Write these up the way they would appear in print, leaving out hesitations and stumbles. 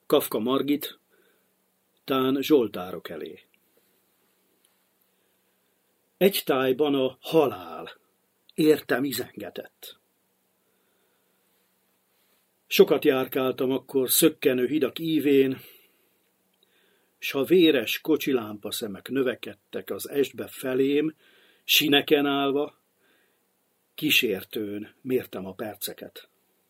Kafka Margit, tán zsoltárok elé. Egy tájban a halál értem izengetett. Sokat járkáltam akkor szökkenő hidak ívén, s ha véres kocsilámpa szemek növekedtek az estbe felém, sineken állva, kísértőn mértem a perceket.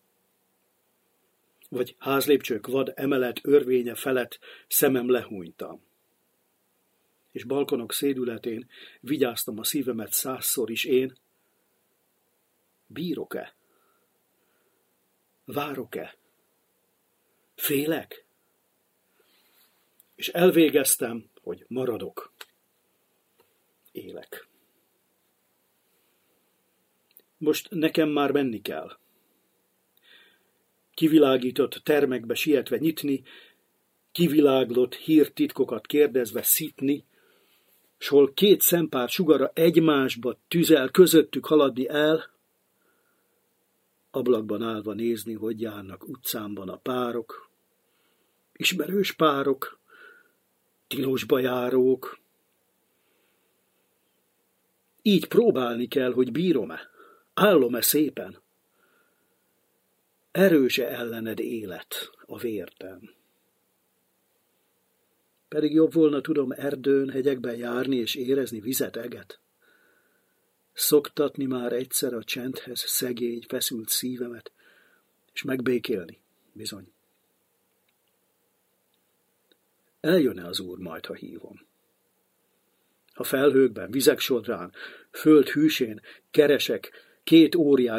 Vagy házlépcsők vad emelet örvénye felett szemem lehúnytam. És balkonok szédületén vigyáztam a szívemet 100-szor is én. Bírok-e? Várok-e? Félek? És elvégeztem, hogy maradok. Élek. Most nekem már menni kell. Kivilágított termekbe sietve nyitni, kiviláglott hírtitkokat kérdezve szitni, s hol két szempár sugara egymásba tüzel, közöttük haladni el, ablakban állva nézni, hogy járnak utcámban a párok, ismerős párok, tilosba járók. Így próbálni kell, hogy bírom-e, állom-e szépen. Erőse ellened élet a vértem. Pedig jobb volna, tudom, erdőn, hegyekben járni és érezni vizet, eget. Szoktatni már egyszer a csendhez szegény, feszült szívemet, és megbékélni, bizony. Eljön-e az Úr majd, ha hívom? Ha felhőkben, vizek sodrán, föld hűsén keresek két óriás